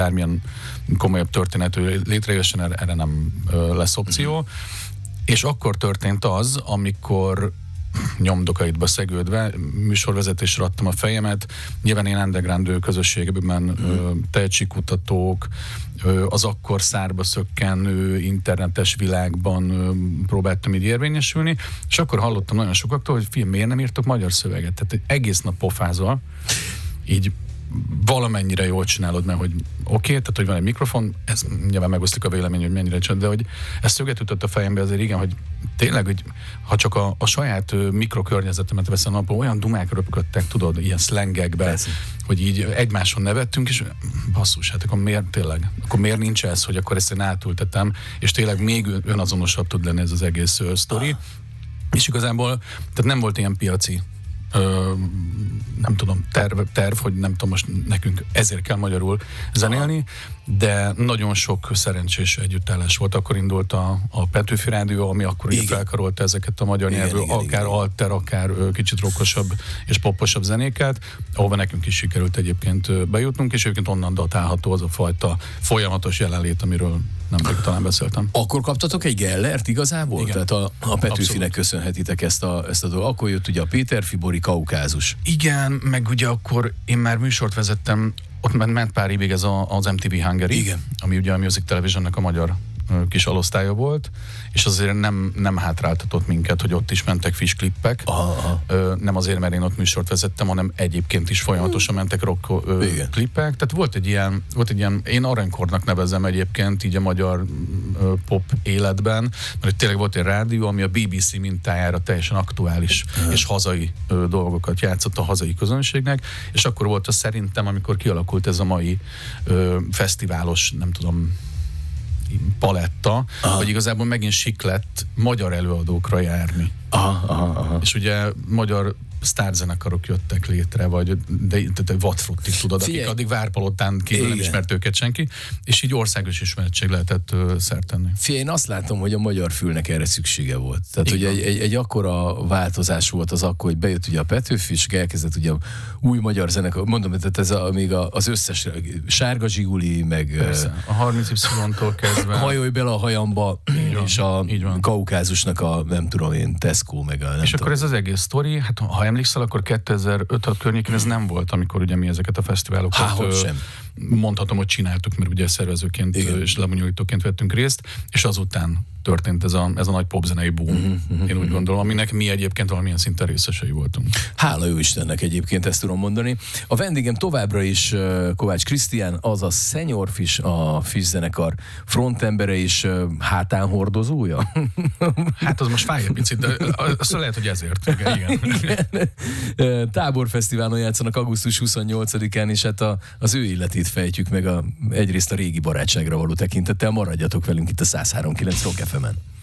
bármilyen komolyabb történet létrejöjjön, erre nem lesz opció. És akkor történt az, amikor nyomdokaitba szegődve, műsorvezetésre adtam a fejemet. Nyilván én underground közösségben tehetségkutatók, az akkor szárba szökkenő internetes világban próbáltam így érvényesülni, és akkor hallottam nagyon sokaktól, hogy miért nem írtok magyar szöveget? Tehát egész nap pofázol, így valamennyire jól csinálod, mert hogy oké, tehát hogy van egy mikrofon, ez nyilván megoszlik a vélemény, hogy mennyire csinálod, de hogy ez szöget ütött a fejembe azért igen, hogy tényleg, hogy ha csak a saját mikrokörnyezetemet veszem napon, olyan dumák röpködtek, tudod, ilyen szlengekbe, hogy így egymáson nevettünk, és basszus, hát akkor miért nincs ez, hogy akkor ezt én átültetem, és tényleg még önazonosabb tud lenni ez az egész sztori. És igazából, tehát nem volt ilyen piaci nem tudom, terv, hogy nem tudom, most nekünk ezért kell magyarul zenélni, de nagyon sok szerencsés együttállás volt. Akkor indult a Petőfi Rádió, ami akkor ugye felkarolta ezeket a magyar nyelvű, akár alter, akár kicsit rockosabb és poposabb zenéket, ahova nekünk is sikerült egyébként bejutnunk, és egyébként onnan datálható az a fajta folyamatos jelenlét, amiről nem talán beszéltem. Akkor kaptatok egy Gellert igazából? Igen. Tehát a Petőfinek köszönhetitek ezt a dolgot. Akkor jött ugye a Péter Fibori Kaukázus. Igen, meg ugye akkor én már műsort vezettem, ott ment pár évig ez az MTV Hungary, ami ugye a Music Televisionnek a magyar kis alosztálya volt, és azért nem hátráltatott minket, hogy ott is mentek friss klippek. Nem azért, mert én ott műsort vezettem, hanem egyébként is folyamatosan mentek rock klippek. Tehát volt egy ilyen, én aranykornak nevezem egyébként így a magyar pop életben, mert tényleg volt egy rádió, ami a BBC mintájára teljesen aktuális és hazai dolgokat játszott a hazai közönségnek, és akkor volt az szerintem, amikor kialakult ez a mai fesztiválos, nem tudom, paletta, hogy igazából megint sik lett magyar előadókra járni. És ugye magyar sztárzenekarok jöttek létre, de vadfruttig, tudod, akik addig Várpalotán kívül nem ismert őket senki, és így országos ismertség lehetett szert tenni. Én azt látom, hogy a magyar fülnek erre szüksége volt. Tehát, hogy egy akkora változás volt az akkor, hogy bejött ugye a Petőfi, és elkezdett ugye új magyar zenekar, mondom, tehát ez még az összes Sárga Zsiguli, meg persze, a 30Y-tól kezdve. Hajolj bele a hajamba, és a Kaukázusnak a, nem tudom én, Tesco, meg a... És akkor ez az egész sztori, hát ha emlékszel, akkor 2005 környékén ez nem volt, amikor ugye mi ezeket a fesztiválokat mondhatom, hogy csináltuk, mert ugye szervezőként és lebonyolítóként vettünk részt, és azután történt ez a nagy popzenei boom. Én úgy gondolom, aminek mi egyébként valamilyen szinten részesei voltunk. Hála jó Istennek egyébként, ezt tudom mondani. A vendégem továbbra is Kovács Krisztián, az a Senior Fish, a Fish zenekar frontembere és hátán hordozója. Hát az most fáj egy picit, de azt lehet, hogy ezért. Igen. Táborfesztiválon játszanak augusztus 28-án, és hát az ő életét fejtjük meg egyrészt a régi barátságra való tekintettel. Maradjatok velünk itt a 103.9 Rock FM-en.